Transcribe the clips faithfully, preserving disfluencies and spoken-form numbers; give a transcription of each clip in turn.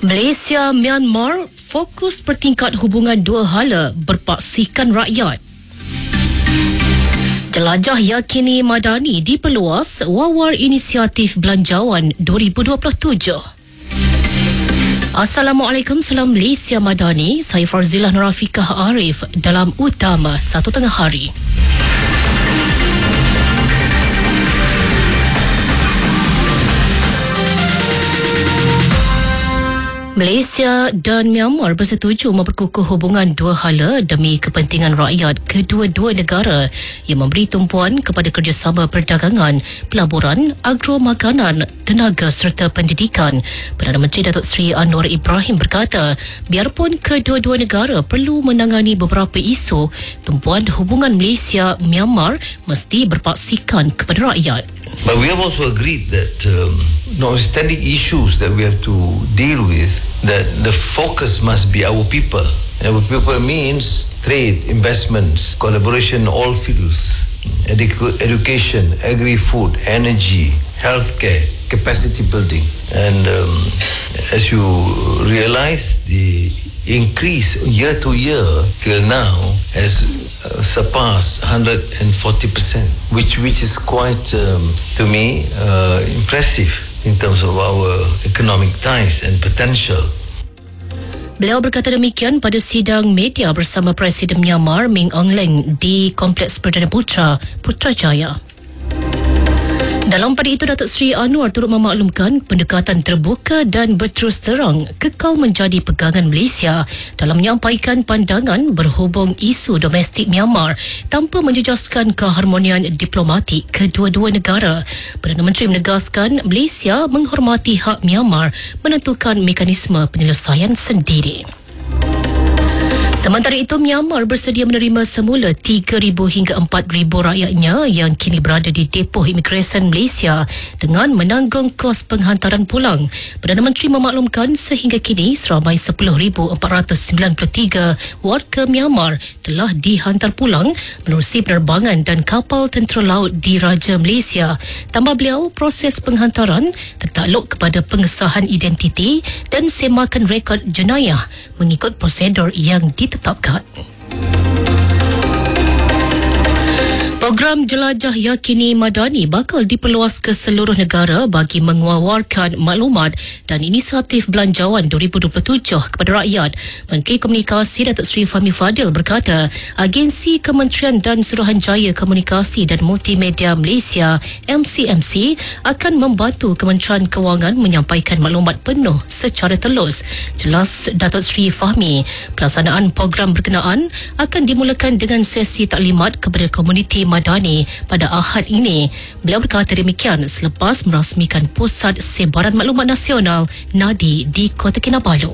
Malaysia Myanmar fokus pertingkat hubungan dua hala berpaksikan rakyat. Jelajah yakini madani diperluas wawar inisiatif belanjawan dua ribu dua puluh tujuh. Assalamualaikum, salam Malaysia Madani. Saya Farzilah Nurafikah Arif dalam Utama Satu Tengah Hari. Malaysia dan Myanmar bersetuju memperkukuh hubungan dua hala demi kepentingan rakyat kedua-dua negara yang memberi tumpuan kepada kerjasama perdagangan, pelaburan, agromakanan, tenaga serta pendidikan. Perdana Menteri Datuk Seri Anwar Ibrahim berkata, biarpun kedua-dua negara perlu menangani beberapa isu, tumpuan hubungan Malaysia-Myanmar mesti berpaksikan kepada rakyat. But we have also agreed that um, notwithstanding issues that we have to deal with, that the focus must be our people. And our people means trade, investments, collaboration in all fields, edu- education, agri-food, energy, healthcare, capacity building. And um, as you realize, the increase year to year till now has uh, surpassed one hundred forty percent, which which is quite um, to me uh, impressive in terms of our economic ties and potential. Beliau berkata demikian pada sidang media bersama Presiden Myanmar Min Aung Hlaing di Kompleks Perdana Putra Putrajaya. Dalam pada itu, Datuk Seri Anwar turut memaklumkan pendekatan terbuka dan berterus terang kekal menjadi pegangan Malaysia dalam menyampaikan pandangan berhubung isu domestik Myanmar tanpa menjejaskan keharmonian diplomatik kedua-dua negara. Perdana Menteri menegaskan Malaysia menghormati hak Myanmar menentukan mekanisme penyelesaian sendiri. Sementara itu, Myanmar bersedia menerima semula tiga ribu hingga empat ribu rakyatnya yang kini berada di depoh imigresen Malaysia dengan menanggung kos penghantaran pulang. Perdana Menteri memaklumkan sehingga kini seramai sepuluh ribu empat ratus sembilan puluh tiga warga Myanmar telah dihantar pulang menerusi penerbangan dan kapal tentera laut Diraja Malaysia. Tambah beliau, proses penghantaran tertakluk kepada pengesahan identiti dan semakan rekod jenayah mengikut prosedur yang ditetapkan. Program Jelajah Yakini Madani bakal diperluas ke seluruh negara bagi mengeluarkan maklumat dan inisiatif belanjawan dua ribu dua puluh tujuh kepada rakyat. Menteri Komunikasi Datuk Seri Fahmi Fadil berkata, agensi Kementerian dan Suruhanjaya Komunikasi dan Multimedia Malaysia M C M C akan membantu Kementerian Kewangan menyampaikan maklumat penuh secara telus. Jelas Datuk Seri Fahmi, pelaksanaan program berkenaan akan dimulakan dengan sesi taklimat kepada komuniti Madani pada Ahad ini. Beliau berkata demikian selepas merasmikan Pusat Sebaran Maklumat Nasional Nadi di Kota Kinabalu.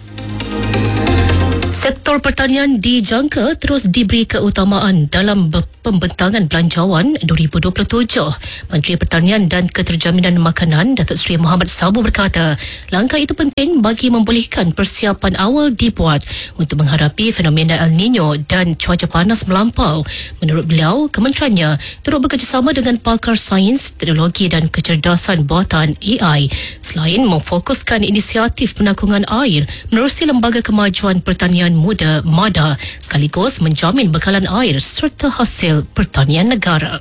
Sektor pertanian dijangka terus diberi keutamaan dalam pembentangan belanjawan dua ribu dua puluh tujuh. Menteri Pertanian dan Keterjaminan Makanan Datuk Seri Muhammad Sabu berkata, langkah itu penting bagi membolehkan persiapan awal dibuat untuk menghadapi fenomena El Nino dan cuaca panas melampau. Menurut beliau, kementeriannya turut bekerjasama dengan pakar sains, teknologi dan kecerdasan buatan A I selain memfokuskan inisiatif penanggungan air menerusi Lembaga Kemajuan Pertanian Muda MADA sekaligus menjamin bekalan air serta hasil pertanian negara.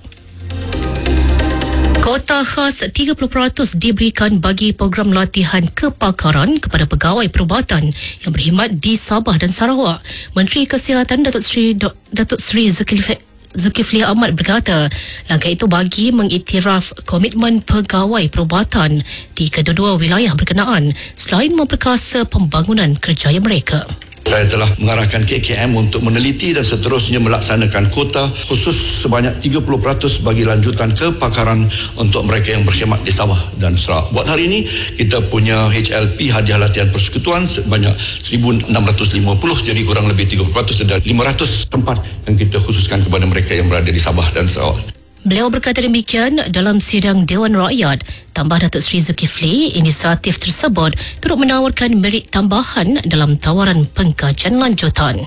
Kota khas tiga puluh peratus diberikan bagi program latihan kepakaran kepada pegawai perubatan yang berkhidmat di Sabah dan Sarawak. Menteri Kesihatan Datuk Seri Datuk Seri Zulkifli Zulkifli Ahmad berkata, langkah itu bagi mengiktiraf komitmen pegawai perubatan di kedua-dua wilayah berkenaan selain memperkasa pembangunan kerjaya mereka. Saya telah mengarahkan K K M untuk meneliti dan seterusnya melaksanakan kota khusus sebanyak tiga puluh peratus bagi lanjutan kepakaran untuk mereka yang berkhidmat di Sabah dan Sarawak. Buat hari ini, kita punya H L P hadiah latihan persekutuan sebanyak seribu enam ratus lima puluh, jadi kurang lebih tiga puluh peratus dan lima ratus tempat yang kita khususkan kepada mereka yang berada di Sabah dan Sarawak. Beliau berkata demikian dalam sidang Dewan Rakyat. Tambah Datuk Seri Zulkifli, inisiatif tersebut turut menawarkan merit tambahan dalam tawaran pengkajian lanjutan.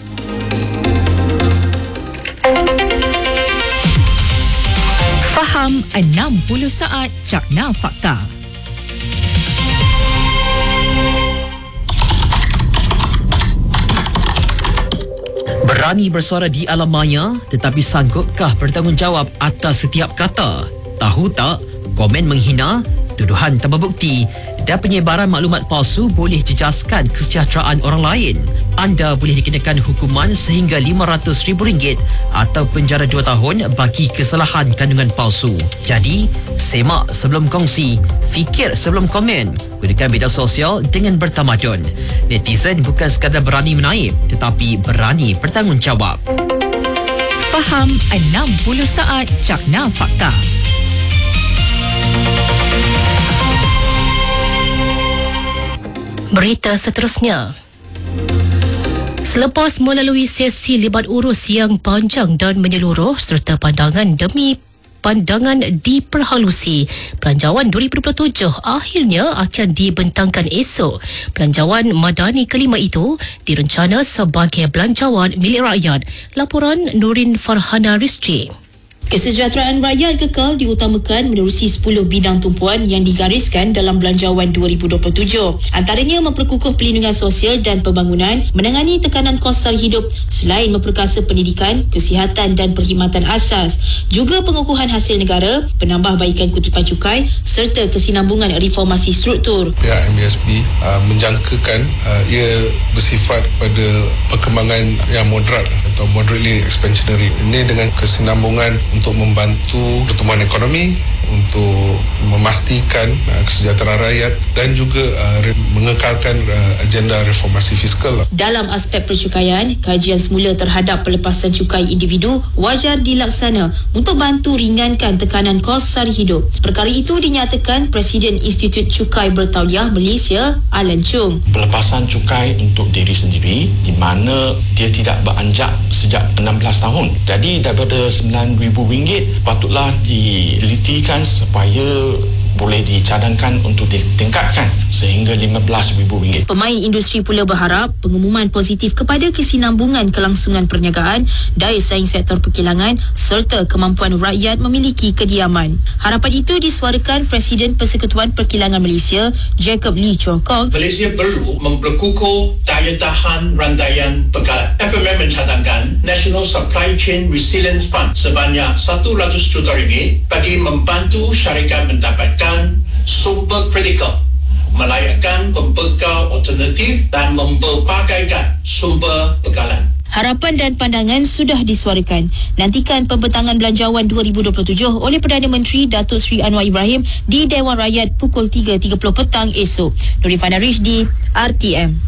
Faham enam puluh saat Carna Fakta. Berani bersuara di alam maya, tetapi sanggupkah bertanggungjawab atas setiap kata? Tahu tak, komen menghina, tuduhan tanpa bukti dan penyebaran maklumat palsu boleh jejaskan kesejahteraan orang lain. Anda boleh dikenakan hukuman sehingga lima ratus ribu ringgit atau penjara dua tahun bagi kesalahan kandungan palsu. Jadi, semak sebelum kongsi, fikir sebelum komen. Gunakan media sosial dengan bertamadun. Netizen bukan sekadar berani menaip, tetapi berani bertanggungjawab. Faham enam puluh saat Cakna Fakta. Berita seterusnya. Selepas melalui sesi libat urus yang panjang dan menyeluruh serta pandangan demi pandangan diperhalusi, Belanjawan dua ribu dua puluh tujuh akhirnya akan dibentangkan esok. Belanjawan Madani kelima itu direncana sebagai belanjawan milik rakyat. Laporan Nurin Farhana Rizki. Kesejahteraan rakyat kekal diutamakan menerusi sepuluh bidang tumpuan yang digariskan dalam Belanjawan dua ribu dua puluh tujuh. Antaranya memperkukuh pelindungan sosial dan pembangunan, menangani tekanan kos sara hidup selain memperkasa pendidikan, kesihatan dan perkhidmatan asas. Juga pengukuhan hasil negara, penambahbaikan kutipan cukai serta kesinambungan reformasi struktur. Pihak M B S P uh, menjangkakan uh, ia bersifat pada perkembangan yang moderat atau moderately expansionary. Ini dengan kesinambungan untuk membantu pertumbuhan ekonomi, untuk memastikan uh, kesejahteraan rakyat dan juga uh, re- mengekalkan uh, agenda reformasi fiskal. Dalam aspek percukaian, kajian semula terhadap pelepasan cukai individu wajar dilaksana untuk bantu ringankan tekanan kos sara hidup. Perkara itu dinyatakan Presiden Institut Cukai Bertauliah Malaysia, Alan Chung. Pelepasan cukai untuk diri sendiri di mana dia tidak beranjak sejak enam belas tahun. Jadi daripada sembilan ribu ringgit patutlah ditelitikan supaya boleh dicadangkan untuk ditingkatkan sehingga lima belas ribu ringgit. Pemain industri pula berharap pengumuman positif kepada kesinambungan kelangsungan perniagaan, daya saing sektor perkilangan serta kemampuan rakyat memiliki kediaman. Harapan itu disuarakan Presiden Persekutuan Perkilangan Malaysia, Jacob Lee Chor Kok. Malaysia perlu memperkukuh daya tahan rantaian bekalan. F M M mencadangkan National Supply Chain Resilience Fund sebanyak seratus juta ringgit bagi membantu syarikat mendapatkan sumber kritikal, melayakkan pembekal alternatif dan memperbagaikan sumber bekalan. Harapan dan pandangan sudah disuarakan. Nantikan pembentangan Belanjawan dua ribu dua puluh tujuh oleh Perdana Menteri Datuk Seri Anwar Ibrahim di Dewan Rakyat pukul tiga tiga puluh petang esok. Nurifana Rizdi, R T M.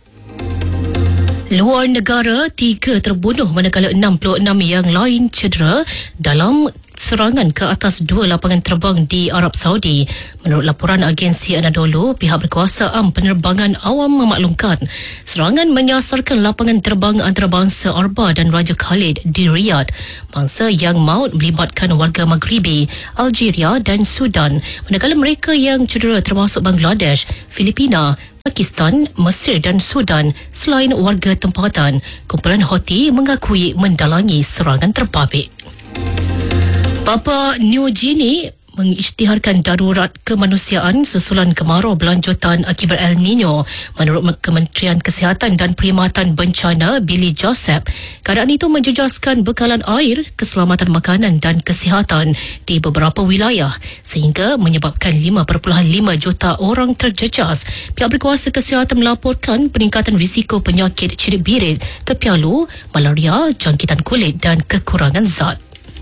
Luar negara, tiga terbunuh manakala enam puluh enam yang lain cedera dalam serangan ke atas dua lapangan terbang di Arab Saudi. Menurut laporan agensi Anadolu, pihak berkuasa am penerbangan awam memaklumkan serangan menyasarkan lapangan terbang antarabangsa Arba dan Raja Khalid di Riyadh. Mangsa yang maut melibatkan warga Maghribi, Algeria dan Sudan, manakala mereka yang cedera termasuk Bangladesh, Filipina, Pakistan, Mesir dan Sudan selain warga tempatan. Kumpulan Houthi mengakui mendalangi serangan terbabit. Papua New Guinea mengisytiharkan darurat kemanusiaan susulan kemarau berlanjutan akibat El Nino. Menurut Kementerian Kesihatan dan Perkhidmatan Bencana Billy Joseph, keadaan itu menjejaskan bekalan air, keselamatan makanan dan kesihatan di beberapa wilayah sehingga menyebabkan lima perpuluhan lima juta orang terjejas. Pihak berkuasa kesihatan melaporkan peningkatan risiko penyakit cirit birit, kepialu, malaria, jangkitan kulit dan kekurangan zat.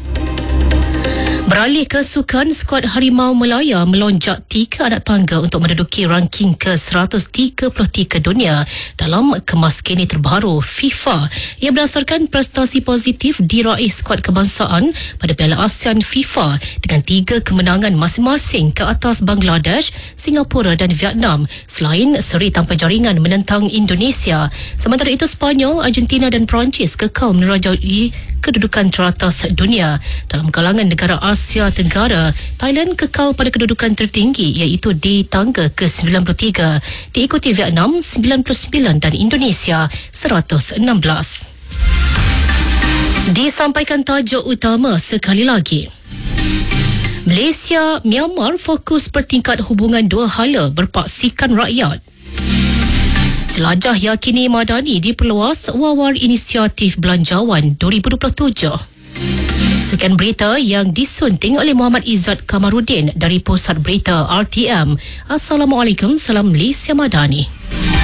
Beralih ke sukan, skuad Harimau Melaya melonjak tiga anak tangga untuk menduduki ranking ke seratus tiga puluh tiga dunia dalam kemas kini terbaru FIFA. Ia berdasarkan prestasi positif diraih skuad kebangsaan pada Piala ASEAN FIFA dengan tiga kemenangan masing-masing ke atas Bangladesh, Singapura dan Vietnam selain seri tanpa jaringan menentang Indonesia. Sementara itu, Spanyol, Argentina dan Perancis kekal menerajai kedudukan teratas dunia. Dalam kalangan negara Asia Tenggara, Thailand kekal pada kedudukan tertinggi iaitu di tangga ke sembilan puluh tiga, diikuti Vietnam sembilan puluh sembilan dan Indonesia seratus enam belas. Disampaikan tajuk utama sekali lagi. Malaysia, Myanmar fokus pertingkat hubungan dua hala berpaksikan rakyat. Jelajah yakini Madani diperluas wawar inisiatif Belanjawan dua ribu dua puluh tujuh. Sekian berita yang disunting oleh Muhammad Izzat Kamarudin dari Pusat Berita R T M. Assalamualaikum, salam Malaysia Madani.